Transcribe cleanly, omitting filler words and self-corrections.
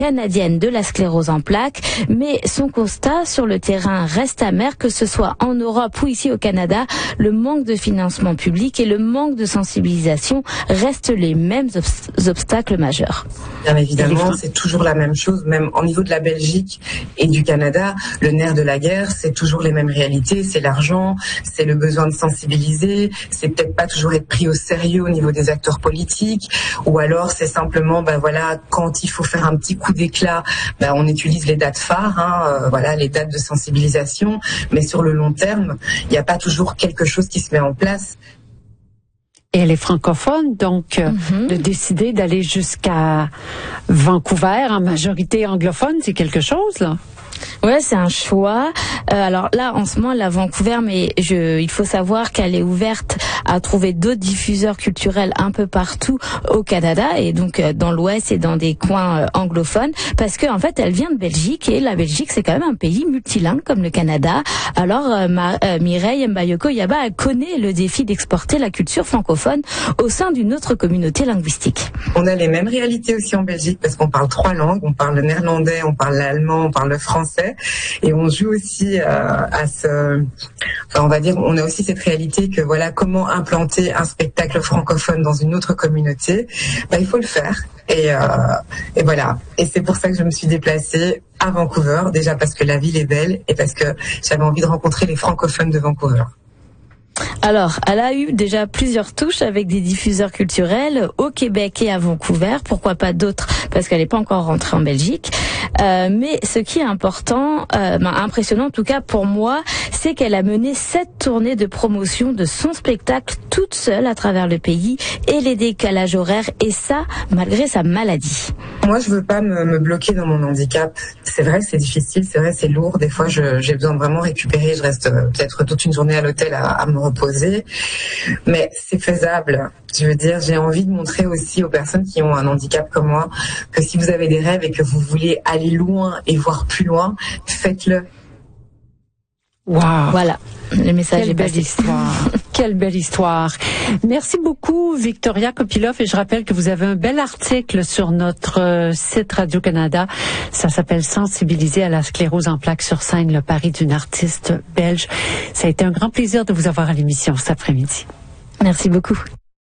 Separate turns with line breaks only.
canadienne de la sclérose en plaques, mais son constat sur le terrain reste amer, que ce soit en Europe ou ici au Canada. Le manque de financement public et le manque de sensibilisation restent les mêmes obstacles majeurs.
Bien évidemment, c'est toujours la même chose, même au niveau de la Belgique et du Canada. Le nerf de la guerre, c'est toujours les mêmes réalités, c'est l'argent, c'est le besoin de sensibiliser, c'est peut-être pas toujours être pris au sérieux au niveau des acteurs politiques, ou alors c'est simplement, quand il faut faire un petit coup d'éclat, on utilise les dates phares, les dates de sensibilisation, mais sur le long terme, il n'y a pas toujours quelque chose qui se met en place.
Et elle est francophone, donc de décider d'aller jusqu'à Vancouver, en majorité anglophone, c'est quelque chose, là?
Ouais, c'est un choix. Alors là, en ce moment, elle est à Vancouver, mais il faut savoir qu'elle est ouverte à trouver d'autres diffuseurs culturels un peu partout au Canada, et donc dans l'Ouest et dans des coins anglophones, parce que en fait, elle vient de Belgique, et la Belgique, c'est quand même un pays multilingue comme le Canada. Alors Mireille Mbayoko Yaba, elle connaît le défi d'exporter la culture francophone au sein d'une autre communauté linguistique.
On a les mêmes réalités aussi en Belgique, parce qu'on parle 3 langues, on parle le néerlandais, on parle l'allemand, on parle le français, et on joue aussi on a aussi cette réalité que comment implanter un spectacle francophone dans une autre communauté, il faut le faire, et voilà. Et c'est pour ça que je me suis déplacée à Vancouver, déjà parce que la ville est belle et parce que j'avais envie de rencontrer les francophones de Vancouver.
Alors, elle a eu déjà plusieurs touches avec des diffuseurs culturels au Québec et à Vancouver. Pourquoi pas d'autres, parce qu'elle n'est pas encore rentrée en Belgique. Mais ce qui est important, impressionnant en tout cas pour moi, c'est qu'elle a mené 7 tournées de promotion de son spectacle toute seule à travers le pays, et les décalages horaires, et ça, malgré sa maladie.
Moi, je veux pas me bloquer dans mon handicap. C'est vrai que c'est difficile, c'est vrai, c'est lourd. Des fois, j'ai besoin de vraiment récupérer. Je reste peut-être toute une journée à l'hôtel à me reposer. Mais c'est faisable. Je veux dire, j'ai envie de montrer aussi aux personnes qui ont un handicap comme moi que si vous avez des rêves et que vous voulez aller loin et voir plus loin, faites-le.
Wow.
Voilà, le message est
belle histoire. Quelle belle histoire. Merci beaucoup, Victoria Kopilov, et je rappelle que vous avez un bel article sur notre site Radio-Canada. Ça s'appelle « Sensibiliser à la sclérose en plaques sur scène, le pari d'une artiste belge ». Ça a été un grand plaisir de vous avoir à l'émission cet après-midi.
Merci beaucoup.